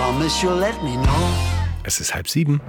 promise you'll let me know. Es ist 6:30.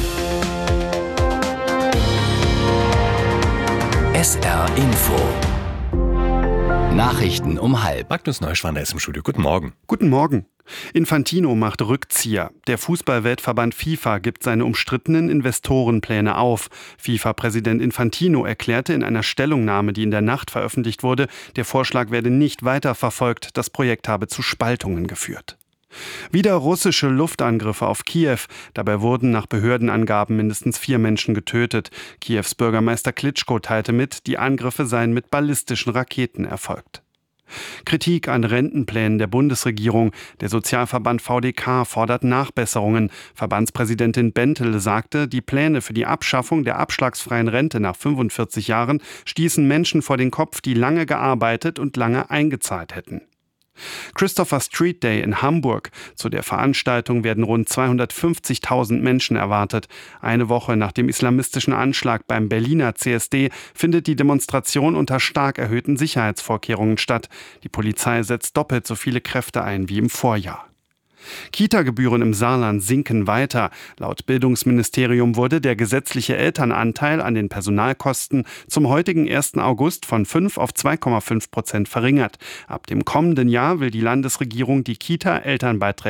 SR Info. Nachrichten um 12:30. Magnus Neuschwander ist im Studio. Guten Morgen. Guten Morgen. Infantino macht Rückzieher. Der Fußballweltverband FIFA gibt seine umstrittenen Investorenpläne auf. FIFA-Präsident Infantino erklärte in einer Stellungnahme, die in der Nacht veröffentlicht wurde, der Vorschlag werde nicht weiterverfolgt. Das Projekt habe zu Spaltungen geführt. Wieder russische Luftangriffe auf Kiew. Dabei wurden nach Behördenangaben mindestens 4 Menschen getötet. Kiews Bürgermeister Klitschko teilte mit, die Angriffe seien mit ballistischen Raketen erfolgt. Kritik an Rentenplänen der Bundesregierung. Der Sozialverband VDK fordert Nachbesserungen. Verbandspräsidentin Bentel sagte, die Pläne für die Abschaffung der abschlagsfreien Rente nach 45 Jahren stießen Menschen vor den Kopf, die lange gearbeitet und lange eingezahlt hätten. Christopher Street Day in Hamburg. Zu der Veranstaltung werden rund 250.000 Menschen erwartet. Eine Woche nach dem islamistischen Anschlag beim Berliner CSD findet die Demonstration unter stark erhöhten Sicherheitsvorkehrungen statt. Die Polizei setzt doppelt so viele Kräfte ein wie im Vorjahr. Kita-Gebühren im Saarland sinken weiter. Laut Bildungsministerium wurde der gesetzliche Elternanteil an den Personalkosten zum heutigen 1. August von 5 auf 2,5% verringert. Ab dem kommenden Jahr will die Landesregierung die Kita-Elternbeiträge